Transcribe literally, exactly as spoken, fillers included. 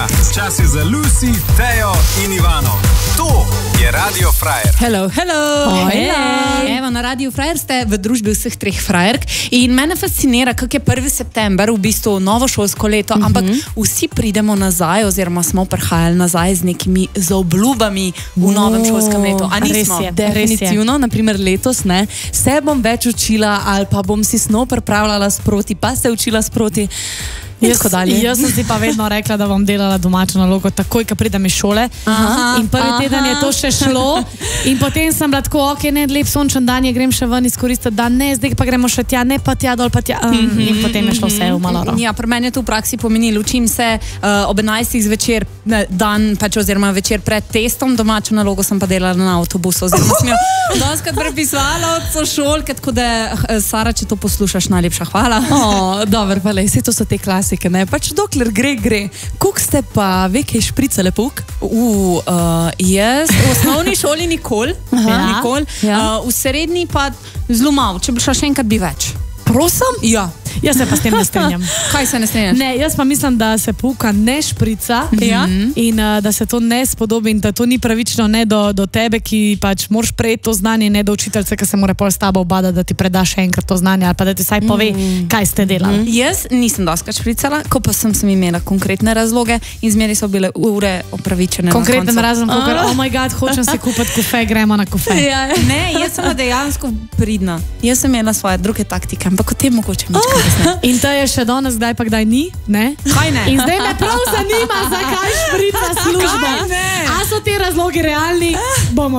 Čas je za Lucy, Tejo in Ivano. To je Radio Frajer. Hello, hello. Hey. Evo, na Radio Frajer ste v družbi vseh treh frajerk in mene fascinira, kako je prvi september v bistvu novo šolsko leto, mm-hmm. ampak vsi pridemo nazaj oziroma smo prihajali nazaj z nekimi zaobljubami v novem šolskem letu. A nismo? Res je, definitivno, naprimer letos ne. Se bom več učila ali pa bom si snov pripravljala sproti, pa se učila sproti. Jaz, jaz sem si pa vedno rekla, da bom delala domačo nalogo takoj, ko pridem iz šole. Aha, in prvi aha. teden je to še šlo in potem sem bila tako, ok, ne, lep sončen dan je, grem še ven izkoristiti dan, ne, zdaj pa gremo še tja, ne pa tja, dol pa tja. Um, mm-hmm. In potem je šlo vse v maloro. Ja, pri meni je to v praksi pomenilo, učim se uh, ob enajstih zvečer, dan pač oziroma večer pred testom, domačo nalogo sem pa delala na avtobusu, oziroma sem jo doskrat prepisvala od sošolke, tako da, Sara, če to poslušaš, najlepša hvala. O, dober, pa lej, to so te klasike, ne, pač dokler gre, gre. Kuk ste pa ve, kaj špricale pouk? Uh, uh, jaz v osnovni šoli nikoli, nikoli, ja. uh, v srednji pa zelo malo, če bi šla še enkrat bi več. Prosim? Ja. Jaz se pa s tem ne strinjam. Kaj se ne strinjaš? Ne, jaz pa mislim, da se pouka ne šprica ja? in uh, da se to ne spodobi in da to ni pravično ne do, do tebe, ki pač moraš prejeti to znanje, ne do učiteljce, ki se mora pol s tabo obada, da ti preda še enkrat to znanje ali pa da ti saj pove, mm. kaj ste delali. Mm. Jaz nisem doskrat špricala, ko pa sem, sem imela konkretne razloge in zmeri so bile ure opravičene. Konkreten razlog, ker oh my god, hočem si kupiti kofe, gremo na kofe. Ja. Ne, jaz sem dejansko pridna. Jaz sem imela svoje druge taktike, ampak o tem mogoče nič kaj. In to je še danes, kdaj pa kdaj ni, ne? Kaj ne? In zdaj me prav zanima, zakaj šprica služba. A so te razlogi realni? Bomo